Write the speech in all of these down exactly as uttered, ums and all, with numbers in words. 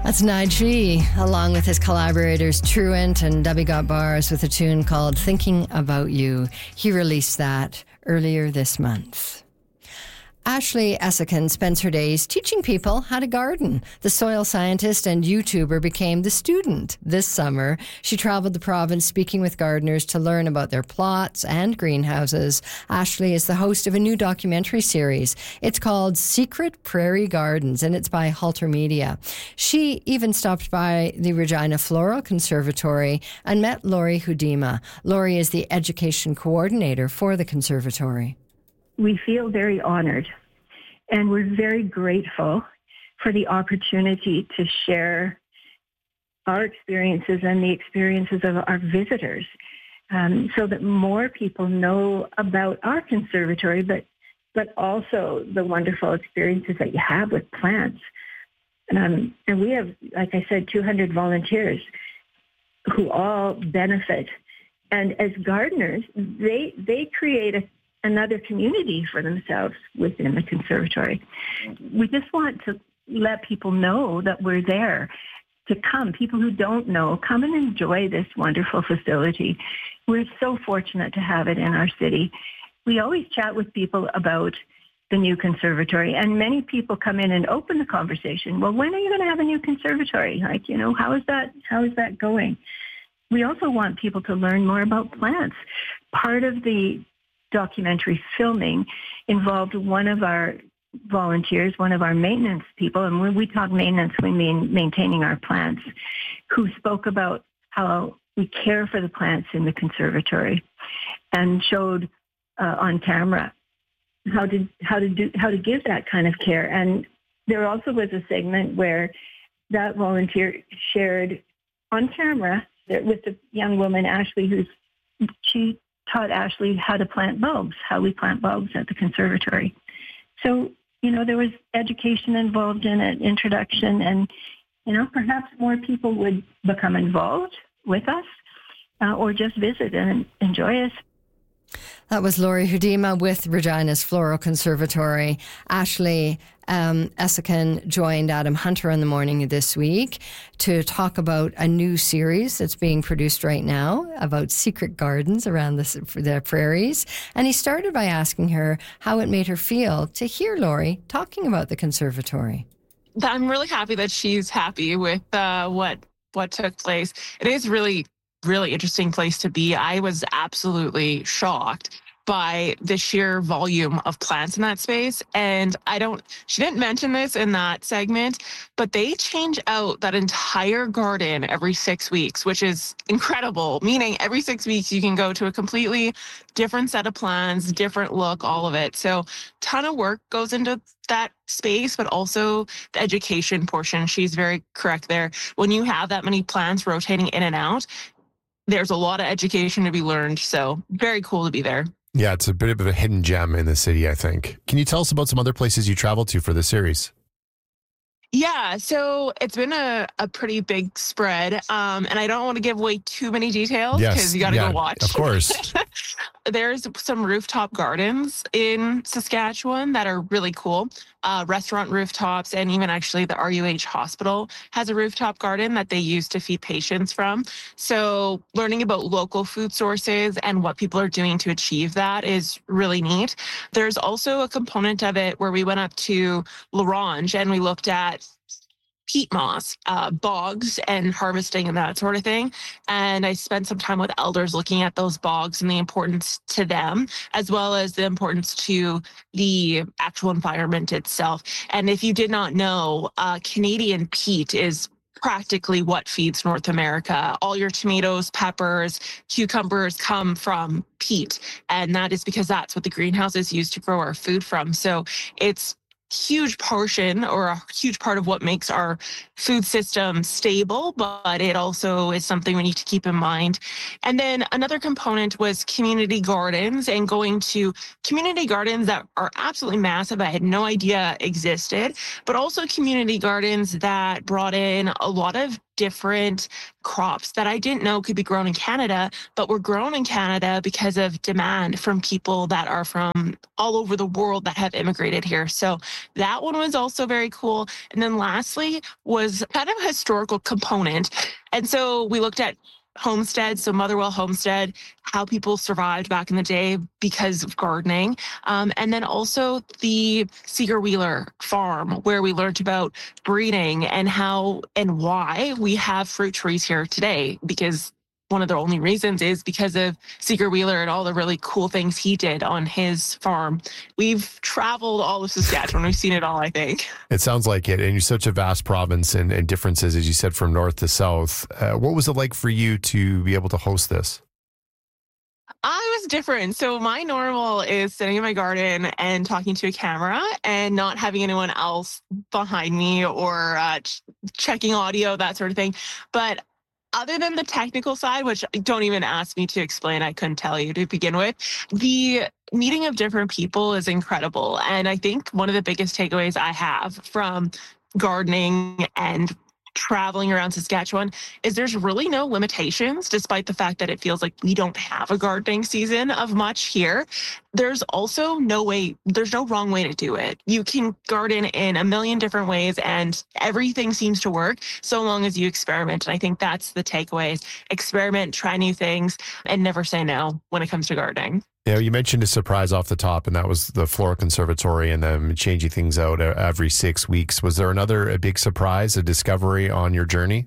That's Nige, along with his collaborators Truant and Debbie Got Bars, with a tune called Thinking About You. He released that earlier this month. Ashley Esseken spends her days teaching people how to garden. The soil scientist and YouTuber became the student this summer. She traveled the province speaking with gardeners to learn about their plots and greenhouses. Ashley is the host of a new documentary series. It's called Secret Prairie Gardens, and it's by Halter Media. She even stopped by the Regina Floral Conservatory and met Laurie Hudima. Laurie is the education coordinator for the conservatory. We feel very honored, and we're very grateful for the opportunity to share our experiences and the experiences of our visitors, um, so that more people know about our conservatory, but but also the wonderful experiences that you have with plants. Um, and we have, like I said, two hundred volunteers who all benefit. And as gardeners, they they create a another community for themselves within the conservatory. We just want to let people know that we're there to come. People who don't know, come and enjoy this wonderful facility. We're so fortunate to have it in our city. We always chat with people about the new conservatory, and many people come in and open the conversation. Well, when are you going to have a new conservatory? Like, you know, how is that, how is that going? We also want people to learn more about plants. Part of the documentary filming involved one of our volunteers, one of our maintenance people, and when we talk maintenance, we mean maintaining our plants, who spoke about how we care for the plants in the conservatory and showed uh, on camera how to how to do how to give that kind of care. And there also was a segment where that volunteer shared on camera with the young woman Ashley, who's she taught Ashley how to plant bulbs, how we plant bulbs at the conservatory. So, you know, there was education involved in it, introduction, and, you know, perhaps more people would become involved with us uh, or just visit and enjoy us. That was Laurie Hudima with Regina's Floral Conservatory. Ashley um, Esseken joined Adam Hunter in the morning of this week to talk about a new series that's being produced right now about secret gardens around the, the prairies. And he started by asking her how it made her feel to hear Laurie talking about the conservatory. I'm really happy that she's happy with uh, what what took place. It is really really interesting place to be. I was absolutely shocked by the sheer volume of plants in that space. And I don't, she didn't mention this in that segment, but they change out that entire garden every six weeks, which is incredible, meaning every six weeks you can go to a completely different set of plants, different look, all of it. So ton of work goes into that space, but also the education portion. She's very correct there. When you have that many plants rotating in and out, there's a lot of education to be learned. So very cool to be there. Yeah, it's a bit of a hidden gem in the city, I think. Can you tell us about some other places you traveled to for this series? Yeah, so it's been a, a pretty big spread, um, and I don't want to give away too many details because Yes, you got to yeah, go watch. of course. There's some rooftop gardens in Saskatchewan that are really cool. Uh, restaurant rooftops, and even actually the R U H hospital has a rooftop garden that they use to feed patients from. So learning about local food sources and what people are doing to achieve that is really neat. There's also a component of it where we went up to L'Orange and we looked at peat moss, uh, bogs, and harvesting and that sort of thing. And I spent some time with elders looking at those bogs and the importance to them, as well as the importance to the actual environment itself. And if you did not know, uh, Canadian peat is practically what feeds North America. All your tomatoes, peppers, cucumbers come from peat. And that is because that's what the greenhouses use to grow our food from. So it's huge portion or a huge part of what makes our food system stable, but it also is something we need to keep in mind. And then another component was community gardens and going to community gardens that are absolutely massive. I had no idea existed, but also community gardens that brought in a lot of different crops that I didn't know could be grown in Canada, but were grown in Canada because of demand from people that are from all over the world that have immigrated here. So that one was also very cool. And then lastly was kind of a historical component. And so we looked at homestead, so Motherwell Homestead, how people survived back in the day because of gardening. Um, and then also the Seeger Wheeler farm, where we learned about breeding and how and why we have fruit trees here today, because one of the only reasons is because of Seeger Wheeler and all the really cool things he did on his farm. We've traveled all of Saskatchewan. We've seen it all, I think. It sounds like it. And you're such a vast province and, and differences, as you said, from north to south. Uh, what was it like for you to be able to host this? I was different. So my normal is sitting in my garden and talking to a camera and not having anyone else behind me or uh, ch- checking audio, that sort of thing. But other than the technical side, which don't even ask me to explain, I couldn't tell you to begin with, the meeting of different people is incredible. And I think one of the biggest takeaways I have from gardening and traveling around Saskatchewan is there's really no limitations, despite the fact that it feels like we don't have a gardening season of much here. There's also no way, there's no wrong way to do it. You can garden in a million different ways and everything seems to work so long as you experiment. And I think that's the takeaways. Experiment, try new things, and never say no when it comes to gardening. You know, you mentioned a surprise off the top, and that was the Flora Conservatory and them changing things out every six weeks. Was there another a big surprise, a discovery on your journey?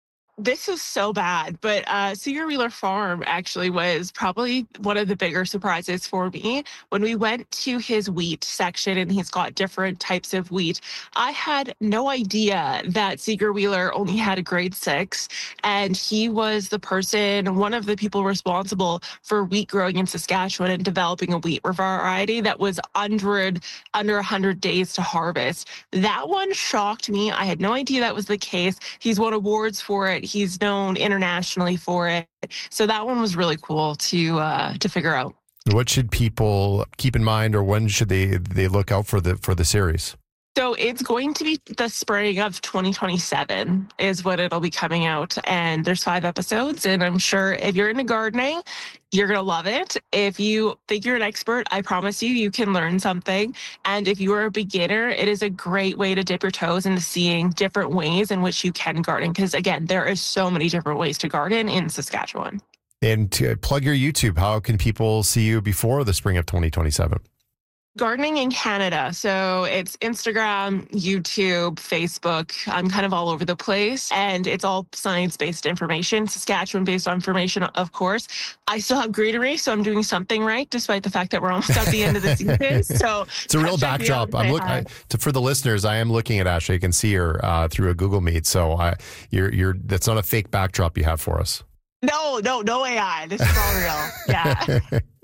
This is so bad, but uh, Seeger Wheeler Farm actually was probably one of the bigger surprises for me. When we went to his wheat section and he's got different types of wheat, I had no idea that Seeger Wheeler only had a grade six, and he was the person, one of the people responsible for wheat growing in Saskatchewan and developing a wheat variety that was under, under one hundred days to harvest. That one shocked me. I had no idea that was the case. He's won awards for it. He's known internationally for it. So that one was really cool to uh, to figure out. What should people keep in mind, or when should they they look out for the for the series? So it's going to be the spring of twenty twenty-seven is what it'll be coming out. And there's five episodes. And I'm sure if you're into gardening, you're going to love it. If you think you're an expert, I promise you, you can learn something. And if you are a beginner, it is a great way to dip your toes into seeing different ways in which you can garden. Because again, there is so many different ways to garden in Saskatchewan. And to plug your YouTube, how can people see you before the spring of twenty twenty-seven? Gardening in Canada. So it's Instagram, YouTube, Facebook. I'm kind of all over the place, and it's all science-based information, Saskatchewan-based information, of course. I still have greenery, so I'm doing something right, despite the fact that we're almost at the end of the season. So it's a real backdrop. I'm looking for the listeners. I am looking at Ashley. You can see her uh, through a Google Meet. So I, you're, you're. That's not a fake backdrop you have for us. No, no, no A I. This is all real. Yeah.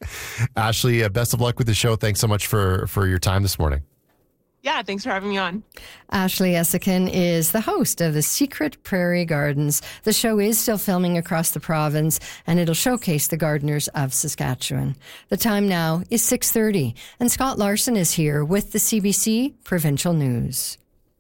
Ashley, uh, best of luck with the show. Thanks so much for, for your time this morning. Yeah, thanks for having me on. Ashley Esseken is the host of the Secret Prairie Gardens. The show is still filming across the province, and it'll showcase the gardeners of Saskatchewan. The time now is six thirty, and Scott Larson is here with the C B C Provincial News.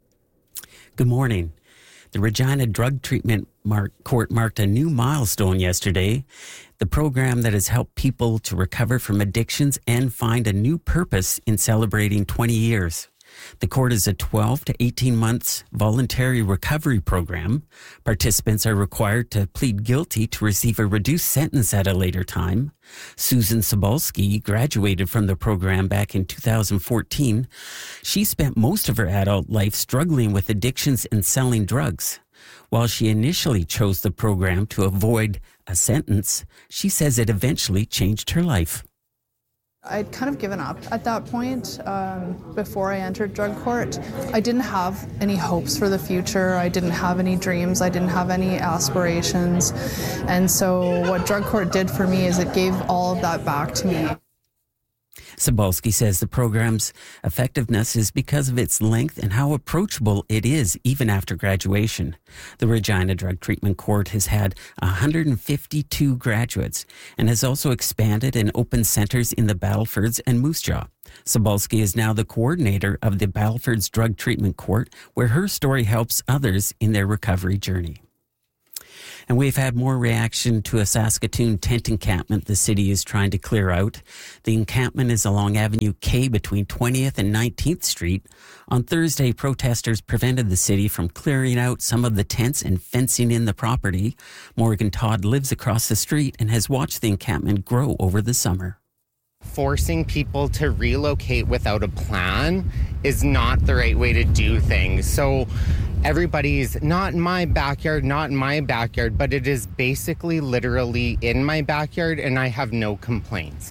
Good morning. The Regina Drug Treatment Mark, Court marked a new milestone yesterday. The program that has helped people to recover from addictions and find a new purpose in celebrating twenty years. The court is a twelve to eighteen months voluntary recovery program. Participants are required to plead guilty to receive a reduced sentence at a later time. Susan Sobolski graduated from the program back in two thousand fourteen. She spent most of her adult life struggling with addictions and selling drugs. While she initially chose the program to avoid a sentence, she says it eventually changed her life. I'd kind of given up at that point um, before I entered drug court. I didn't have any hopes for the future. I didn't have any dreams. I didn't have any aspirations. And so what drug court did for me is it gave all of that back to me. Sobolski says the program's effectiveness is because of its length and how approachable it is even after graduation. The Regina Drug Treatment Court has had one hundred fifty-two graduates and has also expanded and opened centers in the Battlefords and Moose Jaw. Sobolski is now the coordinator of the Battlefords Drug Treatment Court, where her story helps others in their recovery journey. And we've had more reaction to a Saskatoon tent encampment the city is trying to clear out. The encampment is along Avenue K between twentieth and nineteenth Street. On Thursday, protesters prevented the city from clearing out some of the tents and fencing in the property. Morgan Todd lives across the street and has watched the encampment grow over the summer. Forcing people to relocate without a plan is not the right way to do things. So everybody's not in my backyard, not in my backyard, but it is basically literally in my backyard, and I have no complaints.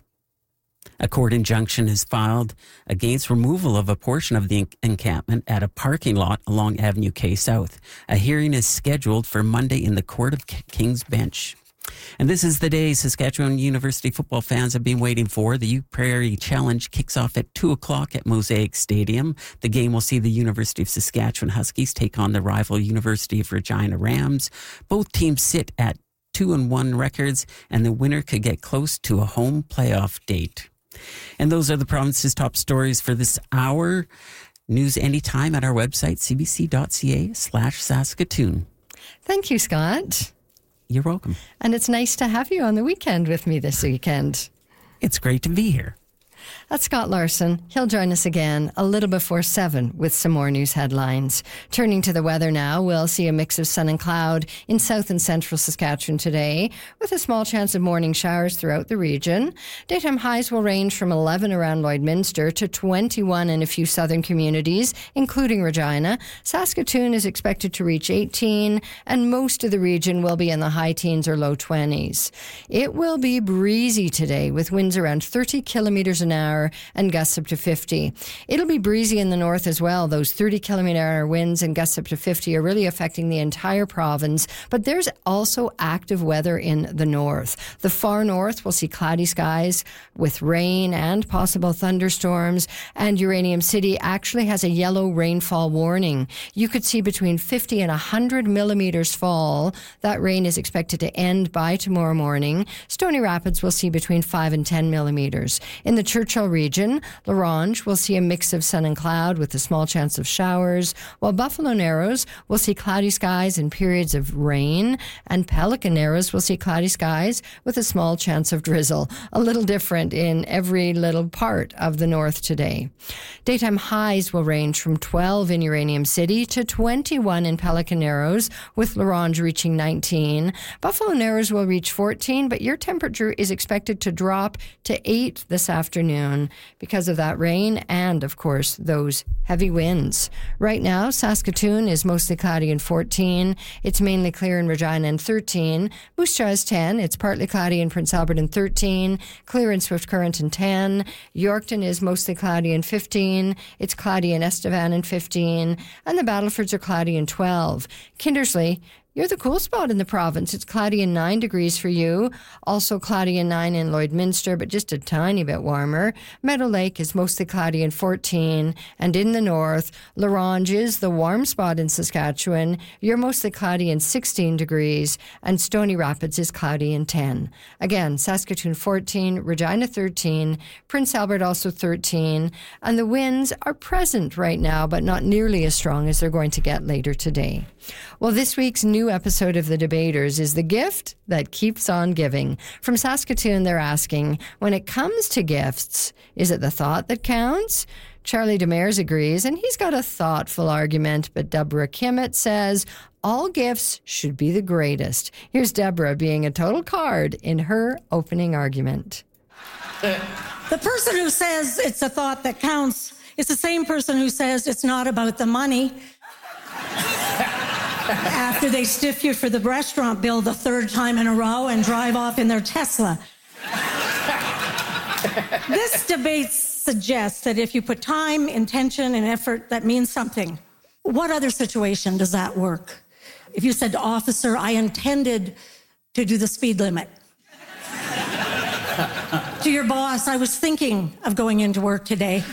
A court injunction is filed against removal of a portion of the encampment at a parking lot along Avenue K South. A hearing is scheduled for Monday in the Court of King's Bench. And this is the day Saskatchewan University football fans have been waiting for. The U Prairie Challenge kicks off at two o'clock at Mosaic Stadium. The game will see the University of Saskatchewan Huskies take on the rival University of Regina Rams. Both teams sit at two and one records, and the winner could get close to a home playoff date. And those are the province's top stories for this hour. News anytime at our website, cbc.ca slash Saskatoon. Thank you, Scott. You're welcome. And it's nice to have you on the weekend with me this weekend. It's great to be here. That's Scott Larson. He'll join us again a little before seven with some more news headlines. Turning to the weather now, we'll see a mix of sun and cloud in south and central Saskatchewan today, with a small chance of morning showers throughout the region. Daytime highs will range from eleven around Lloydminster to twenty-one in a few southern communities, including Regina. Saskatoon is expected to reach eighteen, and most of the region will be in the high teens or low twenties. It will be breezy today, with winds around thirty kilometres an hour and gusts up to fifty. It'll be breezy in the north as well. Those thirty kilometre hour winds and gusts up to fifty are really affecting the entire province, but there's also active weather in the north. The far north will see cloudy skies with rain and possible thunderstorms, and Uranium City actually has a yellow rainfall warning. You could see between fifty and one hundred millimetres fall. That rain is expected to end by tomorrow morning. Stony Rapids will see between five and ten millimetres. In the Churchill region, La Ronge will see a mix of sun and cloud with a small chance of showers, while Buffalo Narrows will see cloudy skies and periods of rain, and Pelican Narrows will see cloudy skies with a small chance of drizzle. A little different in every little part of the north today. Daytime highs will range from twelve in Uranium City to twenty-one in Pelican Narrows, with La Ronge reaching nineteen. Buffalo Narrows will reach fourteen, but your temperature is expected to drop to eight this afternoon because of that rain and, of course, those heavy winds. Right now, Saskatoon is mostly cloudy and fourteen. It's mainly clear in Regina and thirteen. Moose Jaw is ten. It's partly cloudy in Prince Albert and thirteen. Clear in Swift Current and ten. Yorkton is mostly cloudy and fifteen. It's cloudy in Estevan and fifteen. And the Battlefords are cloudy and twelve. Kindersley, you're the cool spot in the province. It's cloudy and nine degrees for you. Also cloudy and nine in Lloydminster, but just a tiny bit warmer. Meadow Lake is mostly cloudy and fourteen. And in the north, La Ronge is the warm spot in Saskatchewan. You're mostly cloudy and sixteen degrees. And Stony Rapids is cloudy and ten. Again, Saskatoon fourteen, Regina thirteen, Prince Albert also thirteen. And the winds are present right now, but not nearly as strong as they're going to get later today. Well, this week's new episode of The Debaters is the gift that keeps on giving. From Saskatoon, they're asking, when it comes to gifts, is it the thought that counts? Charlie Demers agrees, and he's got a thoughtful argument, but Deborah Kimmett says all gifts should be the greatest. Here's Deborah being a total card in her opening argument. The person who says it's a thought that counts is the same person who says it's not about the money after they stiff you for the restaurant bill the third time in a row and drive off in their Tesla. This debate suggests that if you put time, intention, and effort, that means something. What other situation does that work? If you said to officer, I intended to do the speed limit. To your boss, I was thinking of going into work today.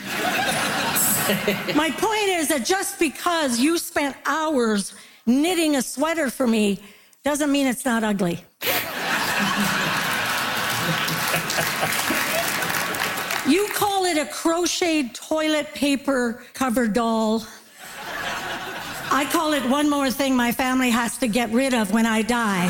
My point is that just because you spent hours knitting a sweater for me doesn't mean it's not ugly. You call it a crocheted toilet paper covered doll. I call it one more thing my family has to get rid of when I die.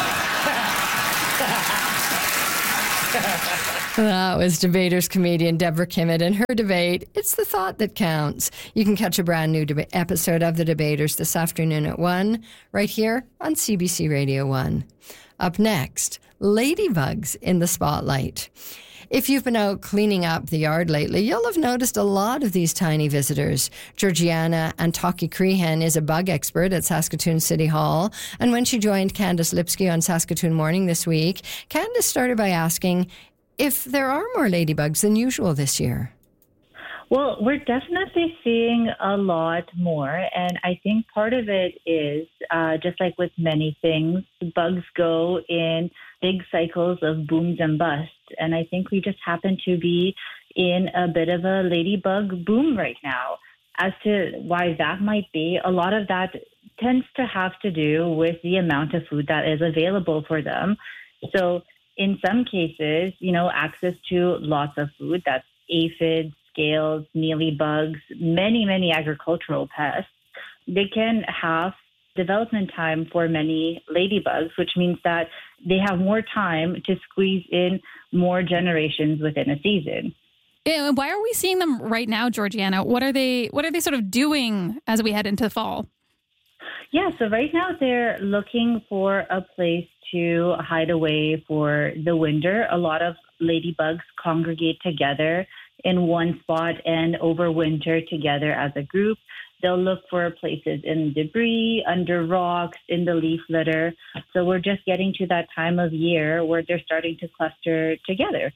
That was debaters comedian Deborah Kimmett and her debate, It's the Thought That Counts. You can catch a brand new deba- episode of The Debaters this afternoon at one, right here on C B C Radio one. Up next, ladybugs in the spotlight. If you've been out cleaning up the yard lately, you'll have noticed a lot of these tiny visitors. Georgiana Antaki-Crehan is a bug expert at Saskatoon City Hall, and when she joined Candace Lipsky on Saskatoon Morning this week, Candace started by asking if there are more ladybugs than usual this year. Well, we're definitely seeing a lot more, and I think part of it is, uh, just like with many things, bugs go in big cycles of booms and busts, and I think we just happen to be in a bit of a ladybug boom right now. As to why that might be, a lot of that tends to have to do with the amount of food that is available for them. So in some cases, you know, access to lots of food, that's aphids, scales, mealybugs, many, many agricultural pests, they can have development time for many ladybugs, which means that they have more time to squeeze in more generations within a season. And why are we seeing them right now, Georgiana? What are they, what are they sort of doing as we head into the fall? Yeah, so right now they're looking for a place to hide away for the winter. A lot of ladybugs congregate together in one spot and overwinter together as a group. They'll look for places in debris, under rocks, in the leaf litter. So we're just getting to that time of year where they're starting to cluster together.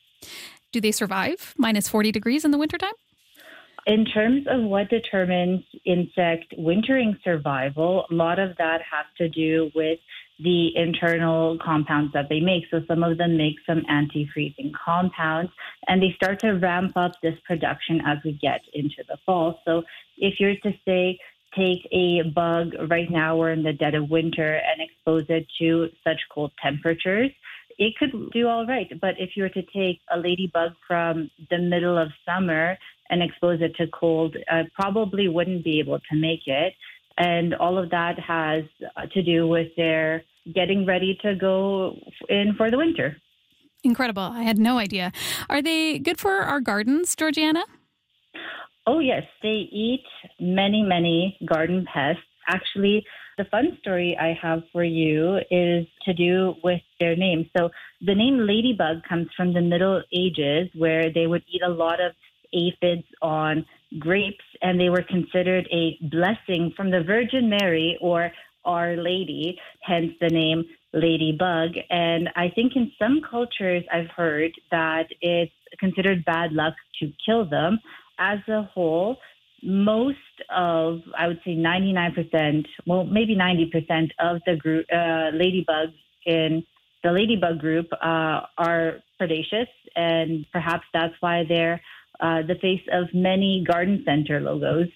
Do they survive minus forty degrees in the wintertime? In terms of what determines insect wintering survival, a lot of that has to do with the internal compounds that they make. So some of them make some anti-freezing compounds, and they start to ramp up this production as we get into the fall. So if you're to say, take a bug right now, we're in the dead of winter, and expose it to such cold temperatures, it could do all right. But if you were to take a ladybug from the middle of summer and expose it to cold, uh, probably wouldn't be able to make it. And all of that has to do with their getting ready to go in for the winter. Incredible. I had no idea. Are they good for our gardens, Georgiana? Oh, yes. They eat many, many garden pests. Actually, the fun story I have for you is to do with their name. So the name ladybug comes from the Middle Ages, where they would eat a lot of aphids on grapes, and they were considered a blessing from the Virgin Mary or Our Lady, hence the name ladybug. And I think in some cultures I've heard that it's considered bad luck to kill them. As a whole, most of, I would say ninety-nine percent, well, maybe ninety percent of the group, uh, ladybugs in the ladybug group uh, are predaceous, and perhaps that's why they're uh, the face of many garden center logos.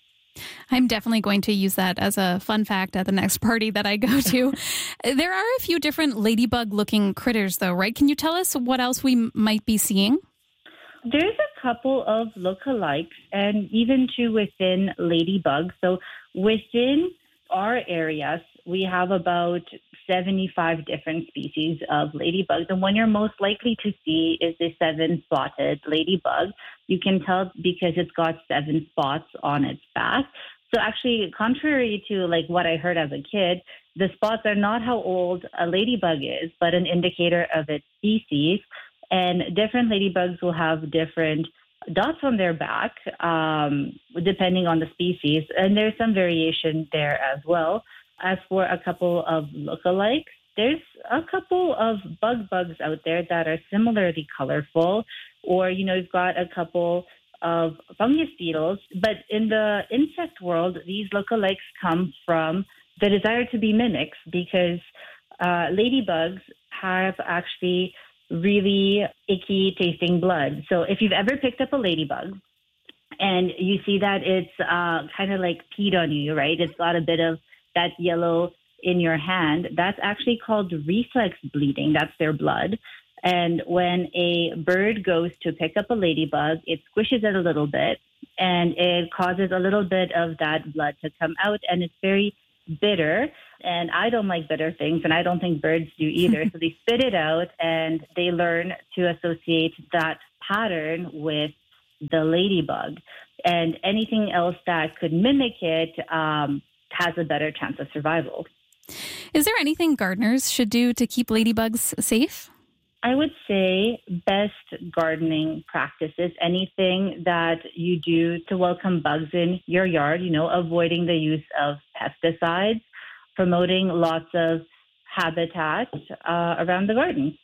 I'm definitely going to use that as a fun fact at the next party that I go to. There are a few different ladybug-looking critters, though, right? Can you tell us what else we might be seeing? There's a couple of lookalikes, and even to within ladybugs. So within our areas, we have about seventy-five different species of ladybugs. The one you're most likely to see is the seven-spotted ladybug. You can tell because it's got seven spots on its back. So actually, contrary to like what I heard as a kid, the spots are not how old a ladybug is, but an indicator of its species. And different ladybugs will have different dots on their back, um, depending on the species. And there's some variation there as well. As for a couple of lookalikes, there's a couple of bug bugs out there that are similarly colorful. Or, you know, you've got a couple of fungus beetles. But in the insect world, these lookalikes come from the desire to be mimics, because uh, ladybugs have actually really icky tasting blood. So if you've ever picked up a ladybug and you see that it's uh, kind of like peed on you, right? It's got a bit of that yellow in your hand. That's actually called reflex bleeding. That's their blood. And when a bird goes to pick up a ladybug, it squishes it a little bit, and it causes a little bit of that blood to come out, and it's very bitter. And I don't like bitter things, and I don't think birds do either. So they spit it out, and they learn to associate that pattern with the ladybug. And anything else that could mimic it um, has a better chance of survival. Is there anything gardeners should do to keep ladybugs safe? I would say best gardening practices, anything that you do to welcome bugs in your yard, you know, avoiding the use of pesticides, promoting lots of habitat uh, around the garden.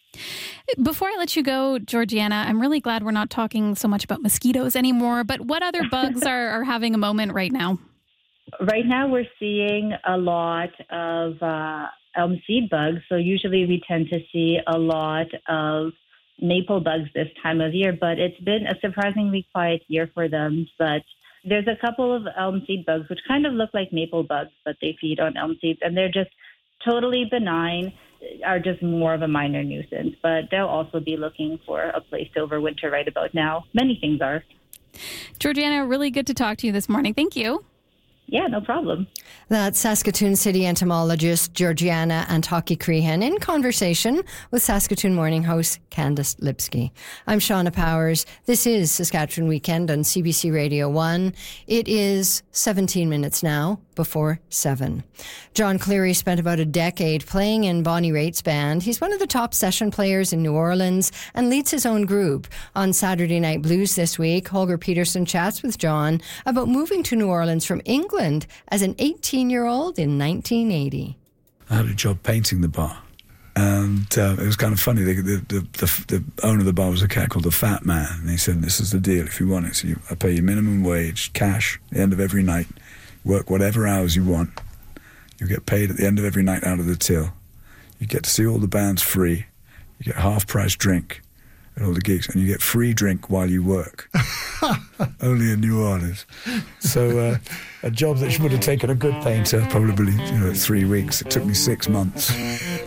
Before I let you go, Georgiana, I'm really glad we're not talking so much about mosquitoes anymore, but what other bugs are, are having a moment right now? Right now we're seeing a lot of uh, elm seed bugs. So usually we tend to see a lot of maple bugs this time of year, but it's been a surprisingly quiet year for them. But there's a couple of elm seed bugs which kind of look like maple bugs, but they feed on elm seeds, and they're just totally benign, are just more of a minor nuisance. But they'll also be looking for a place to overwinter right about now. Many things are. Georgiana, really good to talk to you this morning. Thank you. Yeah, no problem. That's Saskatoon City entomologist Georgiana Antaki-Crehan in conversation with Saskatoon Morning host Candice Lipsky. I'm Shauna Powers. This is Saskatchewan Weekend on C B C Radio one. It is seventeen minutes now before seven. John Cleary spent about a decade playing in Bonnie Raitt's band. He's one of the top session players in New Orleans and leads his own group. On Saturday Night Blues this week, Holger Peterson chats with John about moving to New Orleans from England as an eighteen-year-old in nineteen eighty. I had a job painting the bar, and uh, it was kind of funny. The, the, the, the, the owner of the bar was a cat called the Fat Man, and he said, "This is the deal. If you want it, so you, I pay you minimum wage, cash, at the end of every night. Work whatever hours you want. You get paid at the end of every night out of the till. You get to see all the bands free. You get half-price drink at all the gigs, and you get free drink while you work." Only in New Orleans. So uh, a job that would have taken a good painter probably, you know, three weeks. It took me six months.